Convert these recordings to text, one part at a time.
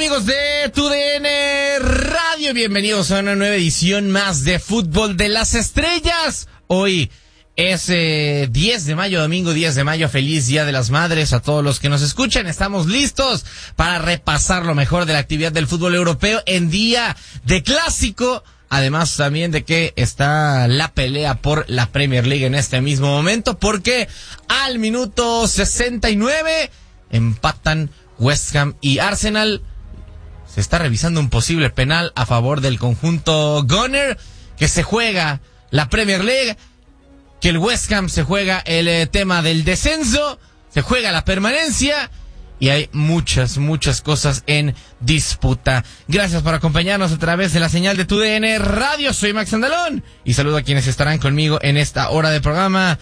amigos de TUDN Radio? Bienvenidos a una nueva edición más de Fútbol de las Estrellas. Hoy es 10 de mayo, domingo 10 de mayo. Feliz Día de las Madres a todos los que nos escuchan. Estamos listos para repasar lo mejor de la actividad del fútbol europeo en día de clásico. Además también de que está la pelea por la Premier League en este mismo momento, porque al minuto 69 empatan West Ham y Arsenal. Se está revisando un posible penal a favor del conjunto Gunner, que se juega la Premier League, que el West Ham se juega el tema del descenso, se juega la permanencia, y hay muchas cosas en disputa. Gracias por acompañarnos a través de la señal de TUDN Radio. Soy Max Andalón y saludo a quienes estarán conmigo en esta hora de programa.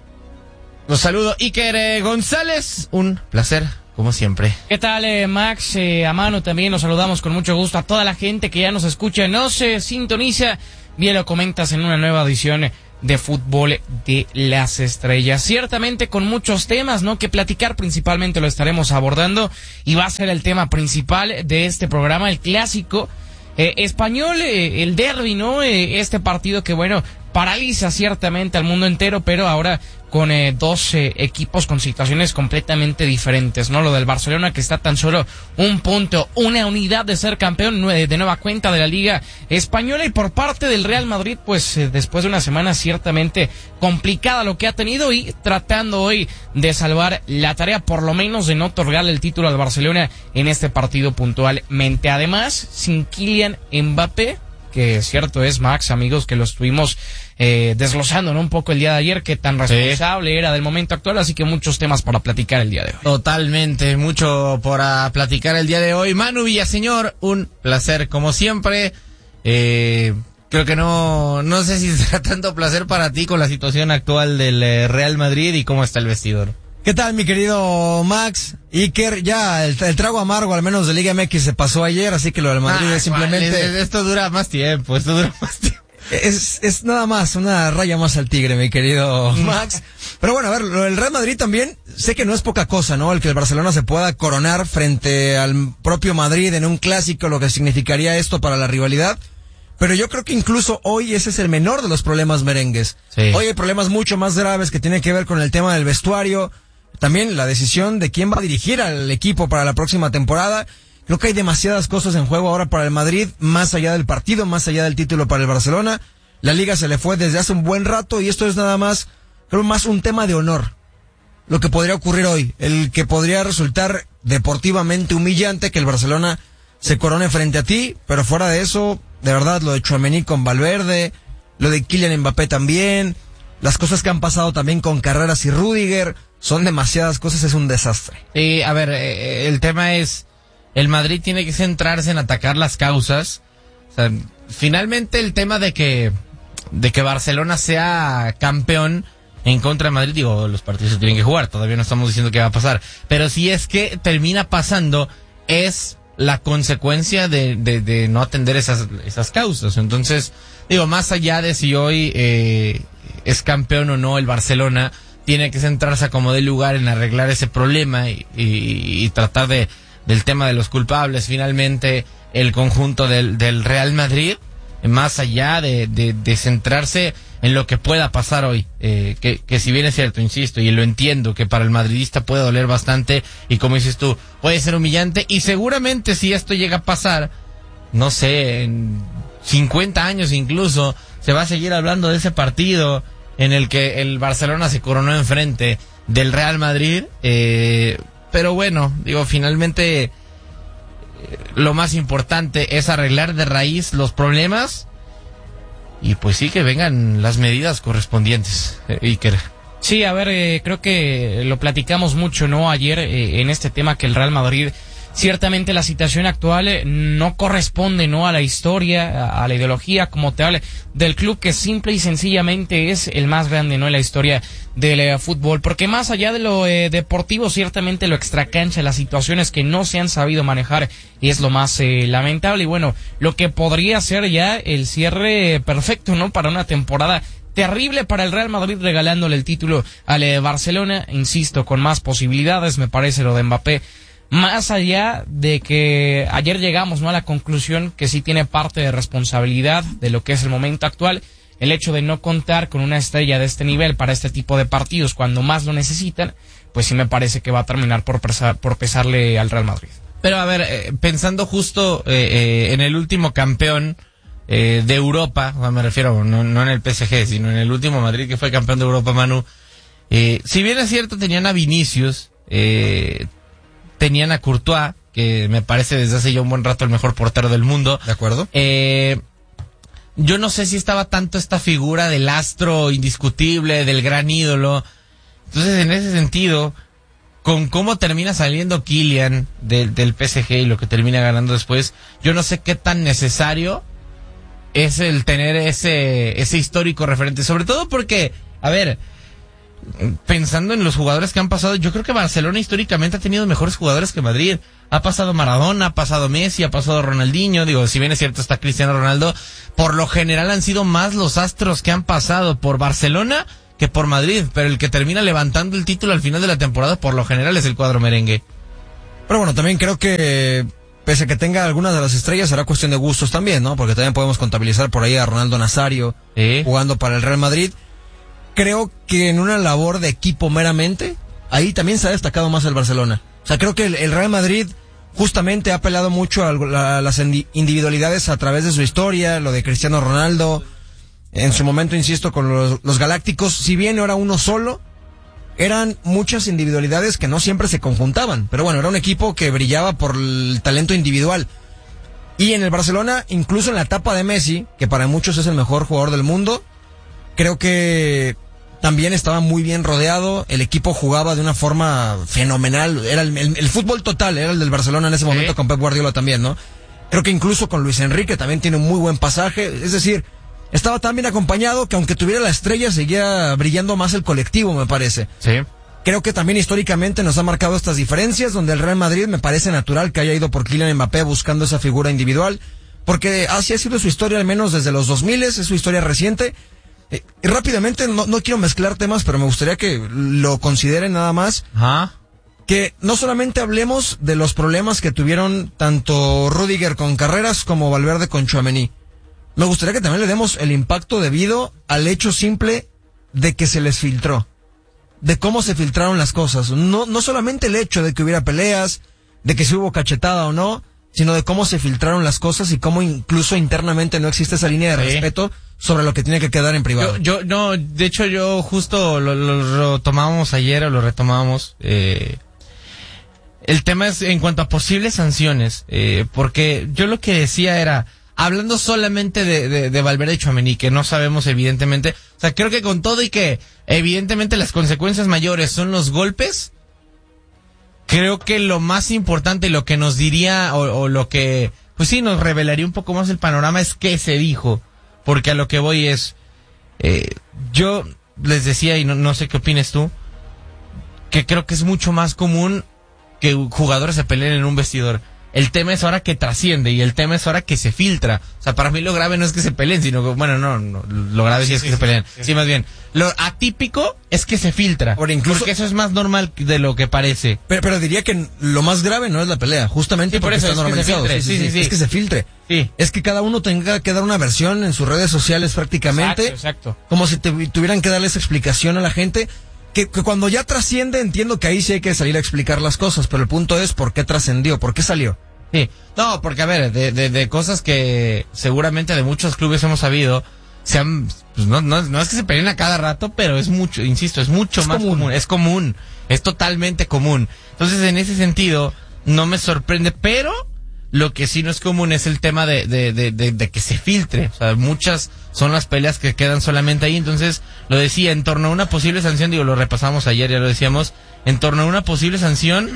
Los saludo, Iker González. Un placer, como siempre. ¿Qué tal, Max? A Manu también nos saludamos con mucho gusto a toda la gente que ya nos escucha, nos sintoniza. Bien lo comentas en una nueva edición de Fútbol de las Estrellas. Ciertamente con muchos temas, ¿no?, que platicar. Principalmente lo estaremos abordando y va a ser el tema principal de este programa, el clásico español, el derbi, ¿no? Este partido que, bueno, paraliza ciertamente al mundo entero, pero ahora con dos equipos con situaciones completamente diferentes, ¿no? Lo del Barcelona, que está tan solo un punto, una unidad de ser campeón de nueva cuenta de la Liga Española, y por parte del Real Madrid, pues después de una semana ciertamente complicada lo que ha tenido, y tratando hoy de salvar la tarea, por lo menos de no otorgarle el título al Barcelona en este partido puntualmente. Además, sin Kylian Mbappé, que cierto es, Max, amigos, que lo estuvimos desglosando, ¿no?, un poco el día de ayer, que tan responsable era del momento actual, así que muchos temas para platicar el día de hoy. Totalmente, mucho para platicar el día de hoy. Manu Villaseñor, un placer como siempre. Creo que no sé si será tanto placer para ti con la situación actual del Real Madrid y cómo está el vestidor. ¿Qué tal, mi querido Max? Iker, ya el trago amargo, al menos de Liga MX, se pasó ayer, así que lo del Madrid es simplemente... Esto dura más tiempo, Es nada más, una raya más al tigre, mi querido Max. Pero bueno, a ver, lo del Real Madrid también, sé que no es poca cosa, ¿no? El que el Barcelona se pueda coronar frente al propio Madrid en un clásico, lo que significaría esto para la rivalidad. Pero yo creo que incluso hoy ese es el menor de los problemas merengues. Sí. Hoy hay problemas mucho más graves que tienen que ver con el tema del vestuario, también la decisión de quién va a dirigir al equipo para la próxima temporada. Creo que hay demasiadas cosas en juego ahora para el Madrid, más allá del partido, más allá del título para el Barcelona. La Liga se le fue desde hace un buen rato y esto es nada más, creo, más un tema de honor. Lo que podría ocurrir hoy, el que podría resultar deportivamente humillante que el Barcelona se corone frente a ti, pero fuera de eso, de verdad, lo de Tchouaméni con Valverde, lo de Kylian Mbappé también, las cosas que han pasado también con Carreras y Rüdiger, son demasiadas cosas, es un desastre. Sí, a ver, el tema es, el Madrid tiene que centrarse en atacar las causas. O sea, finalmente el tema de que Barcelona sea campeón en contra de Madrid, digo, los partidos se tienen que jugar, todavía no estamos diciendo qué va a pasar, pero si es que termina pasando, es la consecuencia de no atender esas causas. Entonces, digo, más allá de si hoy es campeón o no el Barcelona, tiene que centrarse a como dé lugar en arreglar ese problema y tratar del tema de los culpables. Finalmente, el conjunto del Real Madrid, más allá de centrarse en lo que pueda pasar hoy, que si bien es cierto, insisto, y lo entiendo, que para el madridista puede doler bastante, y como dices tú, puede ser humillante, y seguramente si esto llega a pasar, no sé, en 50 años incluso, se va a seguir hablando de ese partido en el que el Barcelona se coronó enfrente del Real Madrid, pero bueno, digo, finalmente lo más importante es arreglar de raíz los problemas y pues sí que vengan las medidas correspondientes, Iker. Sí, a ver, creo que lo platicamos mucho, ¿no?, ayer en este tema, que el Real Madrid, ciertamente la situación actual no corresponde, ¿no?, a la historia, a la ideología como tal del club, que simple y sencillamente es el más grande, ¿no?, en la historia del fútbol, porque más allá de lo deportivo, ciertamente lo extracancha, las situaciones que no se han sabido manejar, es lo más lamentable, y bueno, lo que podría ser ya el cierre perfecto, ¿no?, para una temporada terrible para el Real Madrid, regalándole el título al Barcelona, insisto, con más posibilidades, me parece lo de Mbappé Más allá de que ayer llegamos, ¿no?, a la conclusión que sí tiene parte de responsabilidad de lo que es el momento actual, el hecho de no contar con una estrella de este nivel para este tipo de partidos cuando más lo necesitan, pues sí me parece que va a terminar por pesarle al Real Madrid. Pero a ver, pensando justo en el último campeón de Europa, o sea, me refiero no en el PSG, sino en el último Madrid que fue campeón de Europa, Manu, si bien es cierto tenían a Vinicius, tenían a Courtois, que me parece desde hace ya un buen rato el mejor portero del mundo. ¿De acuerdo? Yo no sé si estaba tanto esta figura del astro indiscutible, del gran ídolo. Entonces, en ese sentido, con cómo termina saliendo Kylian del PSG y lo que termina ganando después, yo no sé qué tan necesario es el tener ese histórico referente. Sobre todo porque, a ver, pensando en los jugadores que han pasado, yo creo que Barcelona históricamente ha tenido mejores jugadores que Madrid. Ha pasado Maradona, ha pasado Messi, ha pasado Ronaldinho. Digo, si bien es cierto está Cristiano Ronaldo, por lo general han sido más los astros que han pasado por Barcelona que por Madrid. Pero el que termina levantando el título al final de la temporada, por lo general, es el cuadro merengue. Pero bueno, también creo que pese a que tenga algunas de las estrellas, será cuestión de gustos también, ¿no? Porque también podemos contabilizar por ahí a Ronaldo Nazario jugando para el Real Madrid. Creo que en una labor de equipo meramente, ahí también se ha destacado más el Barcelona. O sea, creo que el Real Madrid justamente ha apelado mucho a las individualidades a través de su historia, lo de Cristiano Ronaldo, en su momento, insisto, con los Galácticos, si bien no era uno solo, eran muchas individualidades que no siempre se conjuntaban, pero bueno, era un equipo que brillaba por el talento individual. Y en el Barcelona, incluso en la etapa de Messi, que para muchos es el mejor jugador del mundo, creo que también estaba muy bien rodeado, el equipo jugaba de una forma fenomenal, era el fútbol total, era el del Barcelona en ese momento, con Pep Guardiola también, ¿no? Creo que incluso con Luis Enrique también tiene un muy buen pasaje, es decir, estaba tan bien acompañado que aunque tuviera la estrella seguía brillando más el colectivo, me parece. Sí. Creo que también históricamente nos ha marcado estas diferencias, donde el Real Madrid me parece natural que haya ido por Kylian Mbappé buscando esa figura individual, porque así ha sido su historia al menos desde los 2000, es su historia reciente. Y rápidamente, no quiero mezclar temas, pero me gustaría que lo consideren nada más. Ajá. Que no solamente hablemos de los problemas que tuvieron tanto Rüdiger con Carreras como Valverde con Tchouaméni. Me gustaría que también le demos el impacto debido al hecho simple de que se les filtró. De cómo se filtraron las cosas. No solamente el hecho de que hubiera peleas, de que si hubo cachetada o no, sino de cómo se filtraron las cosas y cómo incluso internamente no existe esa línea de respeto sobre lo que tiene que quedar en privado. De hecho yo justo lo tomábamos ayer o lo retomábamos. El tema es en cuanto a posibles sanciones, porque yo lo que decía era, hablando solamente de Valverde y Tchouaméni, que no sabemos evidentemente, o sea, creo que con todo y que evidentemente las consecuencias mayores son los golpes, creo que lo más importante y lo que nos diría o lo que, pues sí, nos revelaría un poco más el panorama es qué se dijo. Porque a lo que voy es, yo les decía, y no sé qué opines tú, que creo que es mucho más común que jugadores se peleen en un vestidor. El tema es ahora que trasciende y el tema es ahora que se filtra. O sea, para mí lo grave no es que se peleen, sino que, bueno, no lo grave sí es que se peleen. Sí, más bien. Lo atípico es que se filtra. Porque eso es más normal de lo que parece. Pero diría que lo más grave no es la pelea, justamente sí, porque por eso está normalizado. Sí. Es que se filtre. Sí. Es que cada uno tenga que dar una versión en sus redes sociales prácticamente. Exacto. Como si tuvieran que darle esa explicación a la gente. Que cuando ya trasciende, entiendo que ahí sí hay que salir a explicar las cosas, pero el punto es por qué trascendió, por qué salió. Sí, no, porque a ver, de cosas que seguramente de muchos clubes hemos sabido, pues no es que se peleen a cada rato, pero es mucho, insisto, es mucho más común, es totalmente común. Entonces, en ese sentido, no me sorprende, pero lo que sí no es común es el tema de que se filtre. O sea, muchas son las peleas que quedan solamente ahí. Entonces, lo decía, en torno a una posible sanción, lo repasamos ayer, ya lo decíamos, en torno a una posible sanción,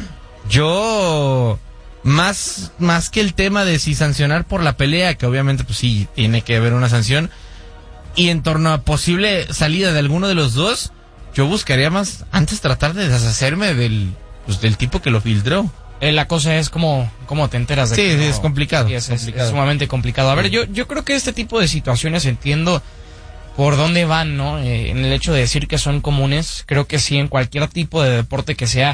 yo, más que el tema de si sancionar por la pelea, que obviamente pues sí, tiene que haber una sanción, y en torno a posible salida de alguno de los dos, yo buscaría más, antes tratar de deshacerme del tipo que lo filtró. La cosa es cómo te enteras de que sí, es complicado. Sí, es sumamente complicado. A ver, yo creo que este tipo de situaciones entiendo por dónde van, ¿no? En el hecho de decir que son comunes, creo que sí, en cualquier tipo de deporte que sea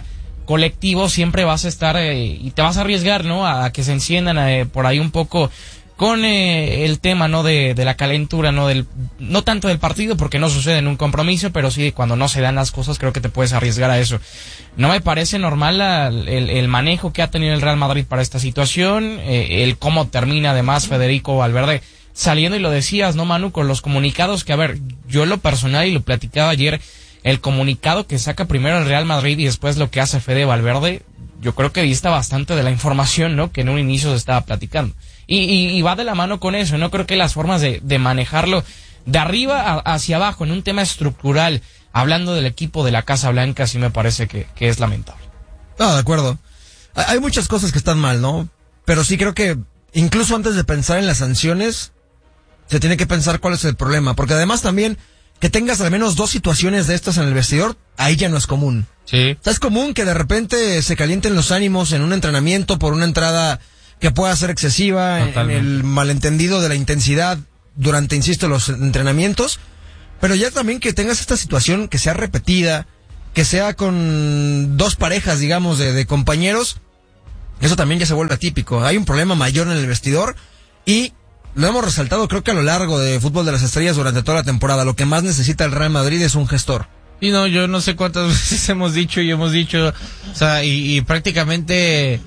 colectivo siempre vas a estar y te vas a arriesgar, ¿no? A que se enciendan por ahí un poco con el tema, ¿no? De la calentura, ¿no? No tanto del partido, porque no sucede en un compromiso, pero sí cuando no se dan las cosas, creo que te puedes arriesgar a eso. No me parece normal el manejo que ha tenido el Real Madrid para esta situación, el cómo termina además Federico Valverde saliendo, y lo decías, ¿no, Manu? Con los comunicados que, a ver, yo en lo personal, y lo platicaba ayer, el comunicado que saca primero el Real Madrid y después lo que hace Fede Valverde, yo creo que dista bastante de la información, ¿no? Que en un inicio se estaba platicando. Y va de la mano con eso, ¿no? Creo que las formas de manejarlo de arriba hacia abajo, en un tema estructural, hablando del equipo de la Casa Blanca, sí me parece que es lamentable. No, de acuerdo. Hay muchas cosas que están mal, ¿no? Pero sí creo que incluso antes de pensar en las sanciones, se tiene que pensar cuál es el problema. Porque además también, que tengas al menos 2 situaciones de estas en el vestidor, ahí ya no es común. Sí. O sea, es común que de repente se calienten los ánimos en un entrenamiento por una entrada que pueda ser excesiva, en el malentendido de la intensidad durante, insisto, los entrenamientos, pero ya también que tengas esta situación que sea repetida, que sea con 2 parejas, digamos, de compañeros, eso también ya se vuelve atípico. Hay un problema mayor en el vestidor y lo hemos resaltado, creo que a lo largo de Fútbol de las Estrellas durante toda la temporada. Lo que más necesita el Real Madrid es un gestor. Y no, yo no sé cuántas veces hemos dicho, o sea, y prácticamente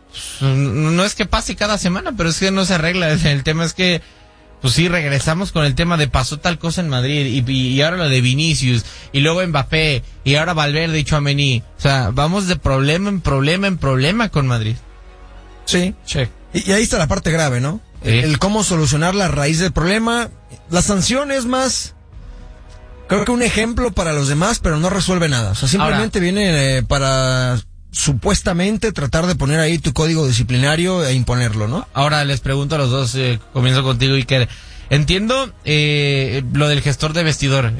no es que pase cada semana, pero es que no se arregla. El tema es que, pues sí, regresamos con el tema de pasó tal cosa en Madrid, y ahora lo de Vinicius, y luego Mbappé, y ahora Valverde y Tchouaméni. O sea, vamos de problema en problema con Madrid. Sí. Y ahí está la parte grave, ¿no? Sí. El cómo solucionar la raíz del problema. La sanción es más, creo que un ejemplo para los demás, pero no resuelve nada. O sea, simplemente viene para supuestamente tratar de poner ahí tu código disciplinario e imponerlo, ¿no? Ahora les pregunto a los dos, comienzo contigo, Iker. Entiendo lo del gestor de vestidor,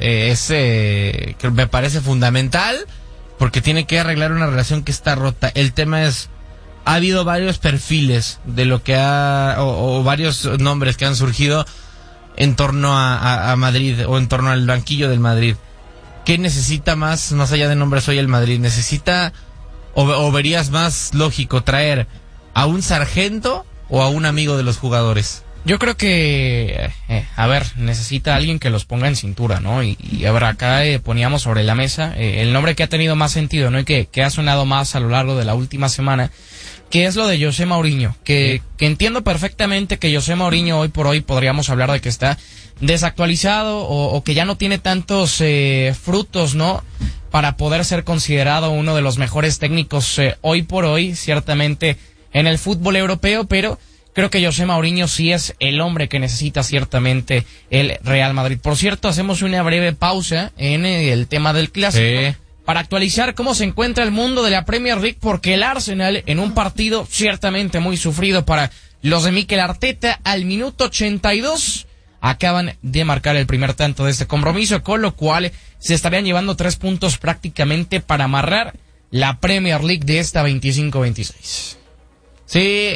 que me parece fundamental, porque tiene que arreglar una relación que está rota. El tema es, ha habido varios perfiles de lo que o varios nombres que han surgido en torno a Madrid, o en torno al banquillo del Madrid. ¿Qué necesita más allá de nombres hoy el Madrid? ¿Necesita o verías más lógico traer a un sargento o a un amigo de los jugadores? Yo creo que, necesita alguien que los ponga en cintura, ¿no? Y a ver, acá poníamos sobre la mesa el nombre que ha tenido más sentido, ¿no? Y que ha sonado más a lo largo de la última semana, que es lo de José Mourinho, que entiendo perfectamente que José Mourinho hoy por hoy podríamos hablar de que está desactualizado o que ya no tiene tantos frutos, ¿no? Para poder ser considerado uno de los mejores técnicos hoy por hoy, ciertamente, en el fútbol europeo, pero creo que José Mourinho sí es el hombre que necesita ciertamente el Real Madrid. Por cierto, hacemos una breve pausa en el tema del clásico para actualizar cómo se encuentra el mundo de la Premier League, porque el Arsenal, en un partido ciertamente muy sufrido para los de Mikel Arteta, al minuto 82 acaban de marcar el primer tanto de este compromiso, con lo cual se estarían llevando 3 puntos prácticamente para amarrar la Premier League de esta 25-26. Sí,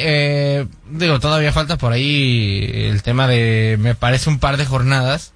todavía falta por ahí el tema de, me parece, un par de jornadas.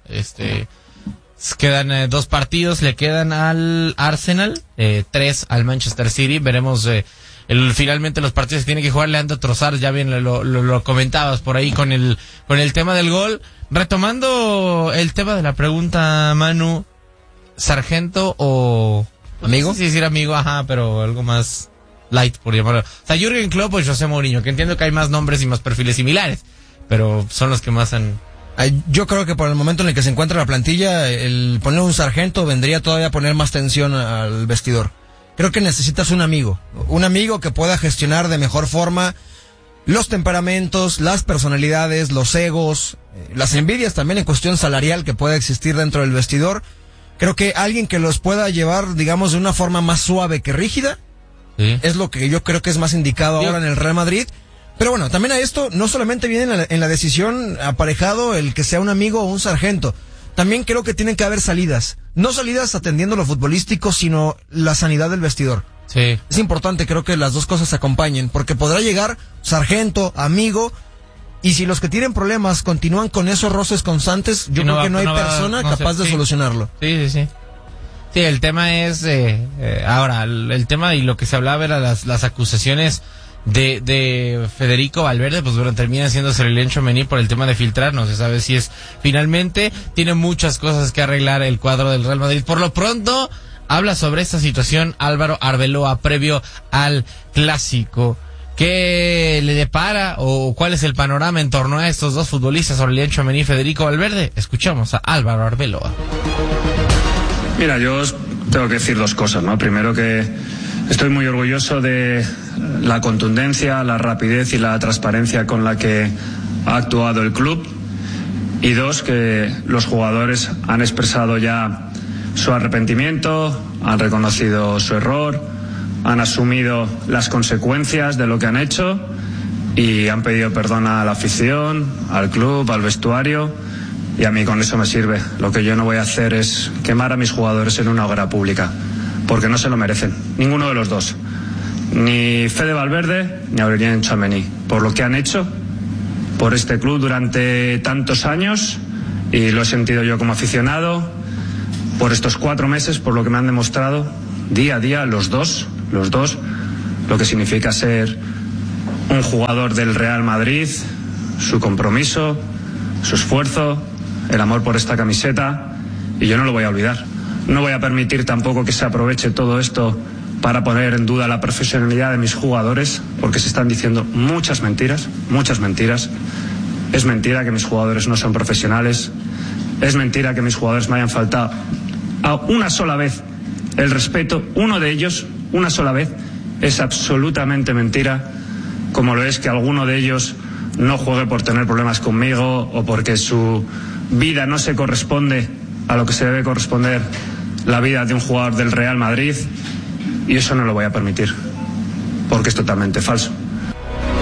Quedan 2 partidos, le quedan al Arsenal, 3 al Manchester City. Veremos finalmente los partidos que tiene que jugar Leandro Trossard. Ya bien lo comentabas por ahí con el tema del gol. Retomando el tema de la pregunta, Manu, ¿sargento o amigo? No sé si decir amigo, pero algo más light, por llamarlo. O sea, Jürgen Klopp o José Mourinho, que entiendo que hay más nombres y más perfiles similares, pero son los que más han... Yo creo que por el momento en el que se encuentra la plantilla, el poner un sargento vendría todavía a poner más tensión al vestidor. Creo que necesitas un amigo que pueda gestionar de mejor forma los temperamentos, las personalidades, los egos, las envidias también en cuestión salarial que pueda existir dentro del vestidor. Creo que alguien que los pueda llevar, digamos, de una forma más suave que rígida, es lo que yo creo que es más indicado ahora en el Real Madrid. Pero bueno, también a esto no solamente viene en la decisión aparejado el que sea un amigo o un sargento. También creo que tienen que haber salidas. No salidas atendiendo lo futbolístico, sino la sanidad del vestidor. Sí. Es importante, creo que las dos cosas se acompañen, porque podrá llegar sargento, amigo, y si los que tienen problemas continúan con esos roces constantes, yo creo que no hay persona capaz de solucionarlo. Sí. Sí, el tema es, ahora, el tema y lo que se hablaba era las acusaciones de Federico Valverde, pues bueno, termina siendo Aurelian Tchouameni por el tema de filtrar, no se sabe si es, finalmente, tiene muchas cosas que arreglar el cuadro del Real Madrid. Por lo pronto, habla sobre esta situación Álvaro Arbeloa previo al clásico. ¿Qué le depara o cuál es el panorama en torno a estos dos futbolistas, Aurelian Tchouameni y Federico Valverde? Escuchamos a Álvaro Arbeloa. Mira, yo os tengo que decir dos cosas, ¿no? Primero, que estoy muy orgulloso de la contundencia, la rapidez y la transparencia con la que ha actuado el club. Y dos, que los jugadores han expresado ya su arrepentimiento, han reconocido su error, han asumido las consecuencias de lo que han hecho y han pedido perdón a la afición, al club, al vestuario, y a mí con eso me sirve. Lo que yo no voy a hacer es quemar a mis jugadores en una hoguera pública, porque no se lo merecen, ninguno de los dos, ni Fede Valverde ni Aurelian Tchouameni, por lo que han hecho por este club durante tantos años, y lo he sentido yo como aficionado por estos 4 meses, por lo que me han demostrado día a día los dos, lo que significa ser un jugador del Real Madrid, su compromiso, su esfuerzo, el amor por esta camiseta, y yo no lo voy a olvidar. No voy a permitir tampoco que se aproveche todo esto para poner en duda la profesionalidad de mis jugadores, porque se están diciendo muchas mentiras. Es mentira que mis jugadores no son profesionales, es mentira que mis jugadores me hayan faltado a una sola vez el respeto, uno de ellos, una sola vez. Es absolutamente mentira, como lo es que alguno de ellos no juegue por tener problemas conmigo o porque su vida no se corresponde a lo que se debe corresponder la vida de un jugador del Real Madrid, y eso no lo voy a permitir, porque es totalmente falso.